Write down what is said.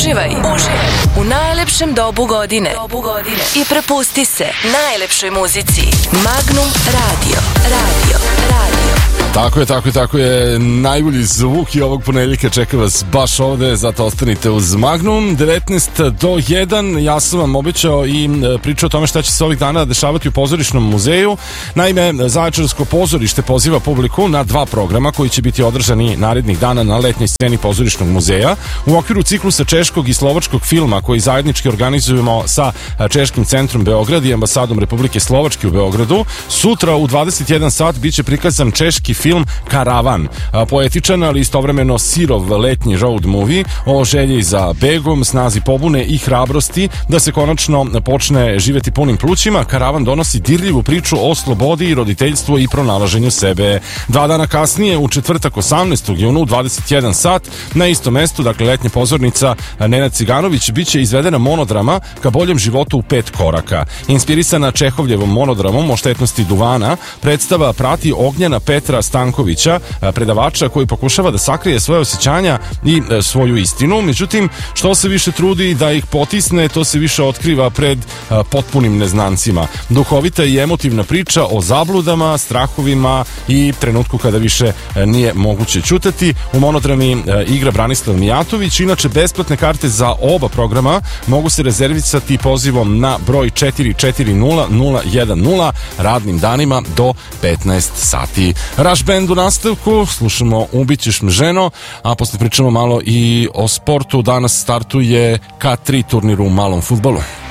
Uživaj u najlepšem dobu godine i prepusti se najlepšoj muzici. Magnum Radio. Tako je. Najbolji zvuk i ovog ponedjeljka čeka vas baš ovde, zato ostanite uz Magnum. 19 do 1, ja sam vam obećao i pričao o tome šta će se ovih dana dešavati u pozorišnom muzeju. Naime, Zaječarsko pozorište poziva publiku na 2 programa koji će biti održani narednih dana na letnjoj sceni pozorišnog muzeja. U okviru ciklusa češkog i slovačkog filma koji zajednički organizujemo sa Češkim centrom Beograd i ambasadom Republike Slovačke u Beogradu, sutra u 21 sat biće prikazan češki film Karavan, poetičan ali istovremeno sirov letnji road movie o želji za begom, snazi pobune i hrabrosti da se konačno počne živjeti punim plućima. Karavan donosi dirljivu priču o slobodi, roditeljstvu i pronalaženju sebe. 2 dana kasnije, u četvrtak 18. juna u 21 sat, na istom mestu, dakle letnja pozornica Nenad Ciganović, biće izvedena monodrama Ka boljem životu u 5 koraka. Inspirisana Čehovljevom monodramom o štetnosti duvana, predstava prati Ognjena Petra Stankovića, predavača koji pokušava da sakrije svoje osjećanja i svoju istinu. Međutim, što se više trudi da ih potisne, to se više otkriva pred potpunim neznancima. Duhovita i emotivna priča o zabludama, strahovima i trenutku kada više nije moguće ćutati. U monodrami igra Branislav Mijatović. Inače, besplatne karte za oba programa mogu se rezervisati pozivom na broj 440010 radnim danima do 15 sati. Rush Band u nastavku, slušamo Ubićeš me ženo, a posle pričamo malo i o sportu. Danas startuje K3 turnir u malom fudbalu.